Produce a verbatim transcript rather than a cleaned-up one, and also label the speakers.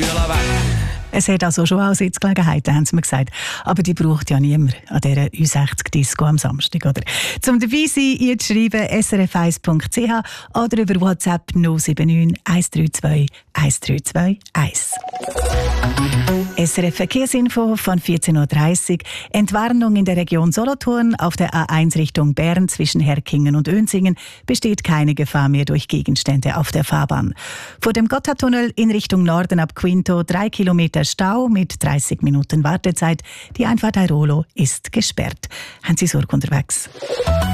Speaker 1: Stühle weg.
Speaker 2: Es hat also schon auch Sitzgelegenheiten, haben sie mir gesagt. Aber die braucht ja niemand an dieser U sechzig Disco am Samstag, oder? Zum dabei sein, ihr zu schreiben s r f eins punkt c h oder über WhatsApp null sieben neun eins drei zwei eins drei zwei eins. S R F Verkehrsinfo von vierzehn Uhr dreißig. Entwarnung in der Region Solothurn. Auf der A eins Richtung Bern zwischen Herkingen und Önsingen besteht keine Gefahr mehr durch Gegenstände auf der Fahrbahn. Vor dem Gotthardtunnel in Richtung Norden ab Quinto drei Kilometer Stau mit dreißig Minuten Wartezeit. Die Einfahrt Airolo ist gesperrt. Haben Sie Sorge unterwegs?